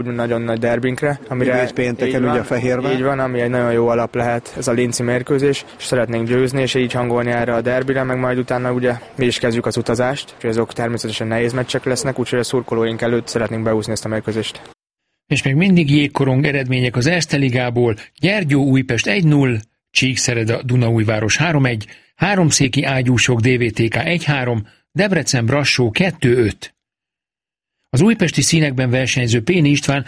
Nagyon nagy derbinkre, amire pénteken ugye Fehérvár. Így van, ami egy nagyon jó alap lehet, ez a linci mérkőzés, és szeretnénk győzni, és így hangolni erre a derbire, meg majd utána ugye mi is kezdjük az utazást, és azok természetesen nehéz meccsek lesznek, úgyhogy a szurkolóink előtt szeretnénk beúzni ezt a mérkőzést. És még mindig jégkorong eredmények az Erste Ligából: Gyergyó Újpest 1-0, Csíkszereda Dunaújváros 3-1, Háromszéki Ágyúsok DVTK 1-3, Debrecen Brassó 2-5. Az újpesti színekben versenyző Péni István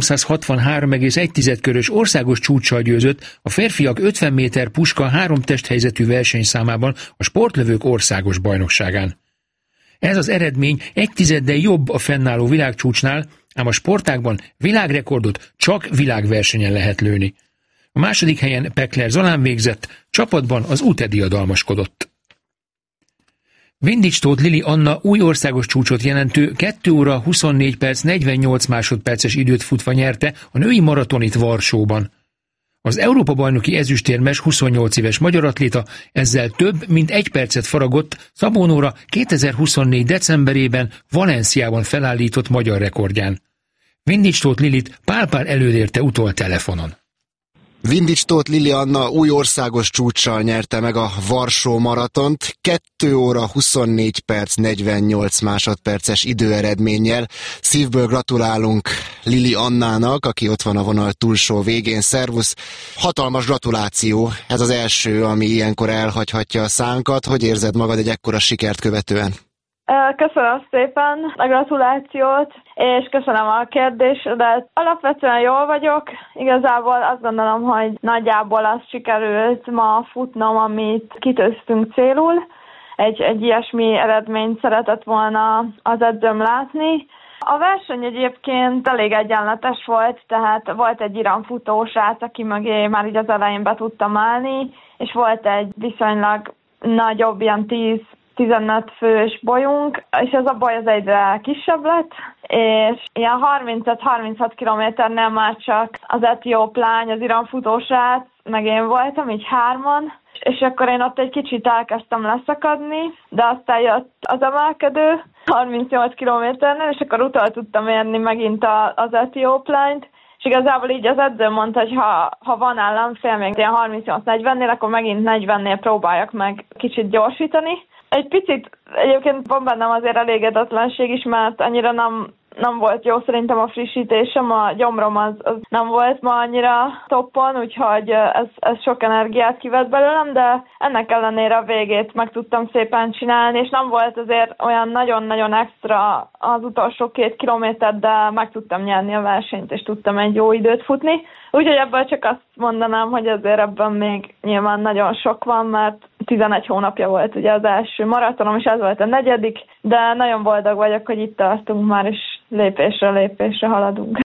363,1 körös országos csúccsal győzött a férfiak 50 méter puska 3 testhelyzetű versenyszámában a sportlövők országos bajnokságán. Ez az eredmény 1/10 jobb a fennálló világcsúcsnál, ám a sportágban világrekordot csak világversenyen lehet lőni. A második helyen Pekler Zalán végzett, csapatban az UTE diadalmaskodott. Vindics Tóth Lili Anna új országos csúcsot jelentő 2 óra 24 perc 48 másodperces időt futva nyerte a női maratonit Varsóban. Az Európa-bajnoki ezüstérmes 28 éves magyar atléta ezzel több mint 1 percet faragott Szabó Nóra 2024 decemberében Valenciában felállított magyar rekordján. Vindics Tóth Lilit Pál elődérte utol telefonon. Vindics Tóth Lili Anna új országos csúccsal nyerte meg a Varsó maratont 2 óra 24 perc 48 másodperces időeredménnyel. Szívből gratulálunk Lili Annának, aki ott van a vonal túlsó végén. Szervusz! Hatalmas gratuláció! Ez az első, ami ilyenkor elhagyhatja a szánkat. Hogy érzed magad egy ekkora sikert követően? Köszönöm szépen a gratulációt, és köszönöm a kérdésedet. Alapvetően jól vagyok, igazából azt gondolom, hogy nagyjából az sikerült ma futnom, amit kitűztünk célul. Egy ilyesmi eredményt szeretett volna az edzőm látni. A verseny egyébként elég egyenletes volt, tehát volt egy iramfutó srác, aki mögé már így az elején be tudtam állni, és volt egy viszonylag nagyobb, ilyen 10-15 fős bolyunk, és ez a boly az egyre kisebb lett, és ilyen 35-36 kilométernél már csak az etióp lány, az iramfutó srác, meg én voltam, így 3-an, és akkor én ott egy kicsit elkezdtem leszakadni, de aztán jött az emelkedő 38 kilométernél, és akkor utol tudtam érni megint az etióp lányt, és igazából így az edző mondta, hogy ha van ellenfél még ilyen 38-40-nél, akkor megint 40-nél próbáljak meg kicsit gyorsítani. Egy picit egyébként van bennem azért elégedetlenség is, mert annyira nem volt jó szerintem a frissítésem, a gyomrom az nem volt ma annyira toppon, úgyhogy ez sok energiát kivett belőlem, de ennek ellenére a végét meg tudtam szépen csinálni, és nem volt azért olyan nagyon-nagyon extra az utolsó 2 kilométer, de meg tudtam nyerni a versenyt, és tudtam egy jó időt futni. Úgyhogy ebből csak azt mondanám, hogy azért ebben még nyilván nagyon sok van, mert 11 hónapja volt ugye az első maratonom, és ez volt a 4., de nagyon boldog vagyok, hogy itt tartunk már, és lépésről lépésre haladunk.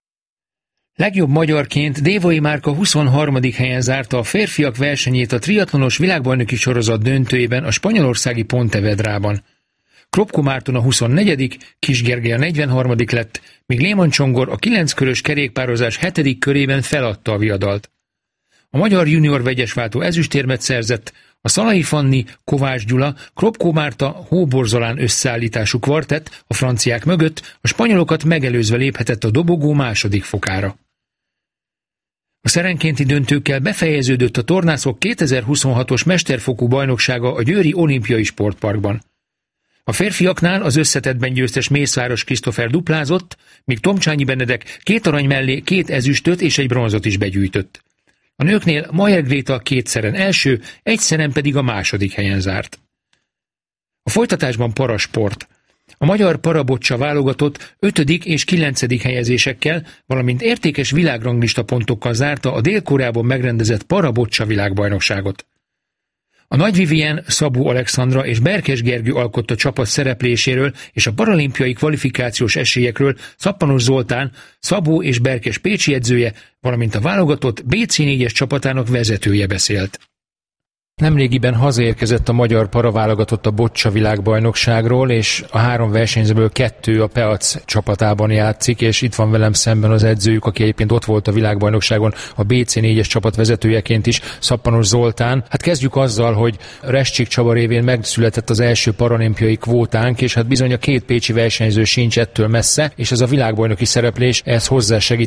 Legjobb magyarként Dévai Márka 23. helyen zárta a férfiak versenyét a triatlonos világbajnoki sorozat döntőjében a spanyolországi Pontevedrában. Kropko Márton a 24., Kis Gergely a 43. lett, míg Léman Csongor a 9 körös kerékpározás 7. körében feladta a viadalt. A magyar junior vegyesváltó ezüstérmet szerzett, a Szalai Fanni, Kovács Gyula, Kropko Márta, Hóbor Zolán összeállítású kvartett a franciák mögött a spanyolokat megelőzve léphetett a dobogó második fokára. A szerenkénti döntőkkel befejeződött a tornászok 2026-os mesterfokú bajnoksága a Győri Olimpiai Sportparkban. A férfiaknál az összetettben győztes Mészáros Krisztófer duplázott, míg Tomcsányi Benedek 2 arany mellé 2 ezüstöt és egy bronzot is begyűjtött. A nőknél Mayer Gréta 2 szeren első, 1 szeren pedig a második helyen zárt. A folytatásban parasport. A magyar parabocsa válogatott 5. és 9. helyezésekkel, valamint értékes világranglista pontokkal zárta a Dél-Koreában megrendezett parabocsa világbajnokságot. A Nagy Vivien, Szabó Alexandra és Berkes Gergő alkotta csapat szerepléséről és a paralimpiai kvalifikációs esélyekről Szappanos Zoltán, Szabó és Berkes pécsi edzője, valamint a válogatott BC4-es csapatának vezetője beszélt. Nemrégiben hazaérkezett a magyar paraválogatott a bocsa világbajnokságról, és a 3 versenyzőből 2 a Peac csapatában játszik, és itt van velem szemben az edzőjük, aki egyébként ott volt a világbajnokságon a BC4-es csapat vezetőjeként is, Szappanos Zoltán. Hát kezdjük azzal, hogy Rescsik Csaba révén megszületett az első paralimpiai kvótánk, és hát bizony a 2 pécsi versenyző sincs ettől messze, és ez a világbajnoki szereplés ehhez hozzásegít.